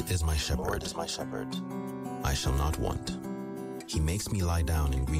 is my shepherd. I shall not want. He makes me lie down in green